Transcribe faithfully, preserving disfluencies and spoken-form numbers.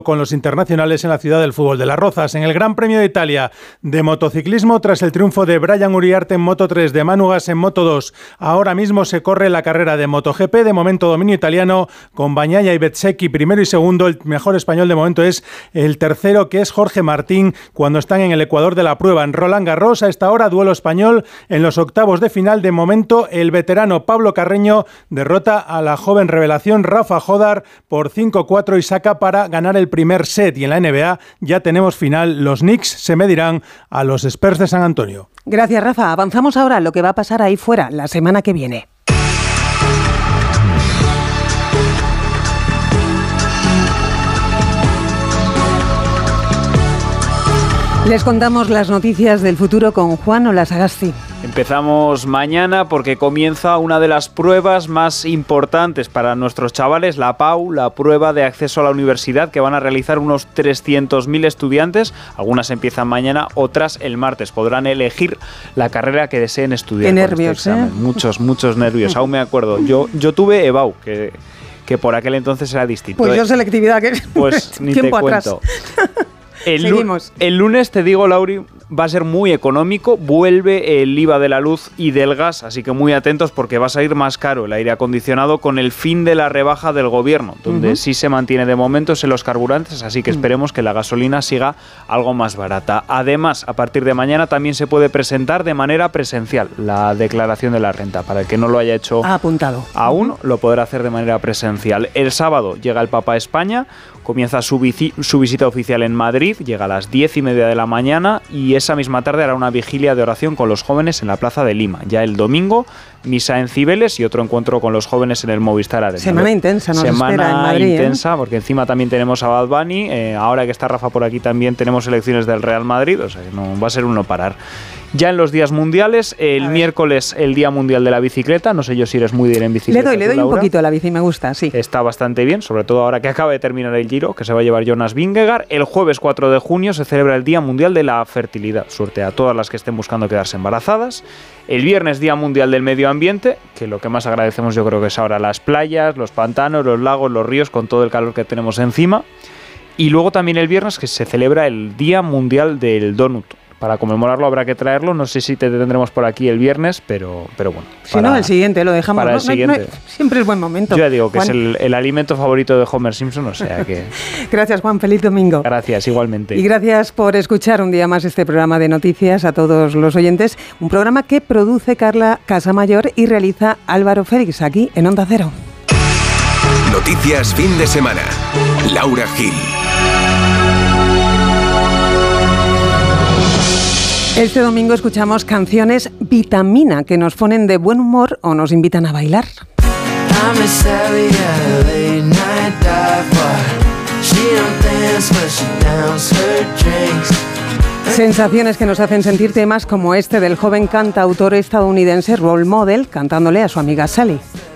con los internacionales en la ciudad del fútbol de Las Rozas. En el Gran Premio de Italia de motociclismo, tras el triunfo de Brian Uriarte en Moto tres, de Manu Gas en Moto dos, ahora mismo se corre la carrera de MotoGP. De momento dominio italiano con Bagnaia y Bezzecchi primero y segundo. El mejor español de momento es el tercero, que es Jorge Martín, cuando están en el ecuador de la prueba. En Roland Garros, a esta hora, duelo español en los octavos de final. De momento, el veterano Pablo Carreño derrota a la joven revelación Rafa Jodar por cinco cuatro y saca para ganar el primer set. Y en la N B A ya tenemos final. Los Knicks se medirán a los Spurs de San Antonio. Gracias, Rafa. Avanzamos ahora a lo que va a pasar ahí fuera la semana que viene. Les contamos las noticias del futuro con Juan Olasagasti. Empezamos mañana porque comienza una de las pruebas más importantes para nuestros chavales, la P A U, la prueba de acceso a la universidad, que van a realizar unos trescientos mil estudiantes. Algunas empiezan mañana, otras el martes. Podrán elegir la carrera que deseen estudiar. Qué nervios, este ¿eh? Muchos, muchos nervios. Aún me acuerdo. Yo, yo tuve E B A U, que, que por aquel entonces era distinto. Pues yo selectividad, que pues ni te cuento. El, Seguimos. el lunes, te digo, Lauri, va a ser muy económico. Vuelve el I V A de la luz y del gas, así que muy atentos porque va a salir más caro el aire acondicionado con el fin de la rebaja del gobierno. Donde uh-huh. sí se mantiene de momento es en los carburantes, así que esperemos que la gasolina siga algo más barata. Además, a partir de mañana también se puede presentar de manera presencial la declaración de la renta. Para el que no lo haya hecho ha apuntado aún, lo podrá hacer de manera presencial. El sábado llega el Papa a España. Comienza su, bici, su visita oficial en Madrid, llega a las diez y media de la mañana y esa misma tarde hará una vigilia de oración con los jóvenes en la Plaza de Lima. Ya el domingo, misa en Cibeles y otro encuentro con los jóvenes en el Movistar Arena. Semana intensa, nos Semana espera en Madrid, intensa, ¿eh? Porque encima también tenemos a Bad Bunny, eh, ahora que está Rafa por aquí también tenemos elecciones del Real Madrid, o sea que no va a ser un no parar. Ya en los días mundiales, el miércoles el Día Mundial de la Bicicleta, no sé yo si eres muy de ir en bicicleta. Le doy, le doy Laura. un poquito a la bici, me gusta, sí. Está bastante bien, sobre todo ahora que acaba de terminar el Giro, que se va a llevar Jonas Vingegaard. El jueves cuatro de junio se celebra el Día Mundial de la Fertilidad. Suerte a todas las que estén buscando quedarse embarazadas. El viernes, Día Mundial del Medio Ambiente, que lo que más agradecemos yo creo que es ahora las playas, los pantanos, los lagos, los ríos, con todo el calor que tenemos encima. Y luego también el viernes que se celebra el Día Mundial del Donut. Para conmemorarlo habrá que traerlo, no sé si te tendremos por aquí el viernes, pero, pero bueno. Si para, no, el siguiente, lo dejamos. Para ¿no? el siguiente. No, no, siempre es buen momento. Yo ya digo que Juan. es el, el alimento favorito de Homer Simpson, o sea que... Gracias, Juan, feliz domingo. Gracias, igualmente. Y gracias por escuchar un día más este programa de noticias a todos los oyentes. Un programa que produce Carla Casamayor y realiza Álvaro Félix, aquí en Onda Cero. Noticias fin de semana. Laura Gil. Este domingo escuchamos canciones vitamina que nos ponen de buen humor o nos invitan a bailar. Sensaciones que nos hacen sentir temas como este del joven cantautor estadounidense Role Model cantándole a su amiga Sally.